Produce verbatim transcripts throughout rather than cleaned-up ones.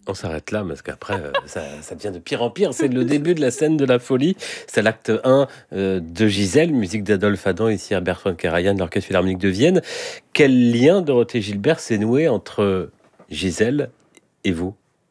On s'arrête là, parce qu'après, euh, ça, ça devient de pire en pire. C'est le début de la scène de la folie. C'est l'acte un euh, de Gisèle, musique d'Adolphe Adam, ici à Bergson-Karajan, de l'Orchestre Philharmonique de Vienne. Quel lien, Dorothée Gilbert, s'est noué entre Gisèle et vous?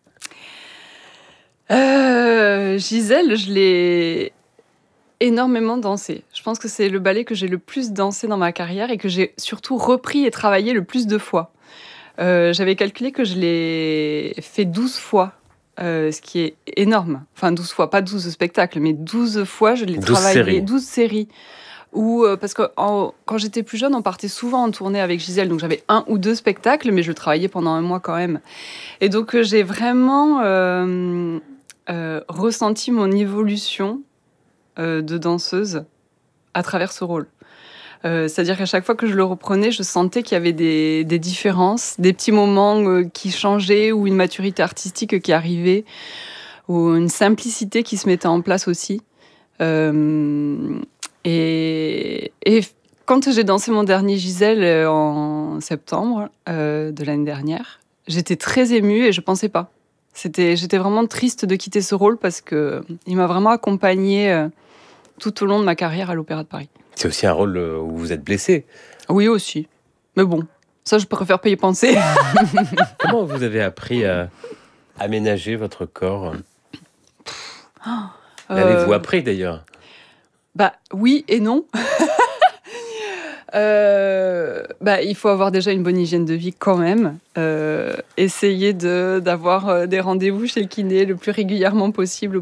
euh, Gisèle, je l'ai énormément dansé. Je pense que c'est le ballet que j'ai le plus dansé dans ma carrière et que j'ai surtout repris et travaillé le plus de fois. Euh, j'avais calculé que je l'ai fait douze fois, euh, ce qui est énorme. Enfin, douze fois, pas douze spectacles, mais douze fois, je l'ai douze travaillé, séries. douze séries. Où, euh, parce que en- quand j'étais plus jeune, on partait souvent en tournée avec Gisèle, donc j'avais un ou deux spectacles, mais je le travaillais pendant un mois quand même. Et donc, euh, j'ai vraiment euh, euh, ressenti mon évolution euh, de danseuse à travers ce rôle. Euh, c'est-à-dire qu'à chaque fois que je le reprenais, je sentais qu'il y avait des, des différences, des petits moments euh, qui changeaient, ou une maturité artistique qui arrivait, ou une simplicité qui se mettait en place aussi. Euh, et, et quand j'ai dansé mon dernier Gisèle euh, en septembre euh, de l'année dernière, j'étais très émue et je pensais pas. C'était, j'étais vraiment triste de quitter ce rôle parce que il m'a vraiment accompagnée euh, tout au long de ma carrière à l'Opéra de Paris. C'est aussi un rôle euh, où vous êtes blessé. Oui aussi, mais bon, ça je préfère pas y penser. Comment vous avez appris à aménager votre corps? L'avez-vous Euh, appris d'ailleurs? bah oui et non. Euh, bah, il faut avoir déjà une bonne hygiène de vie quand même. Euh, essayer de, d'avoir euh, des rendez-vous chez le kiné le plus régulièrement possible